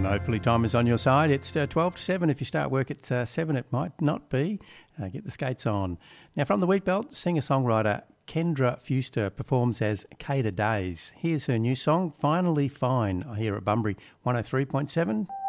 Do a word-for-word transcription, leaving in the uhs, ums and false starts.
And hopefully time is on your side. It's uh, twelve to seven. If you start work at uh, seven, it might not be. Uh, get the skates on. Now, from the Wheat Belt, singer-songwriter Kendra Fuster performs as Cada Days. Here's her new song, Finally Fine, here at Bunbury one oh three point seven.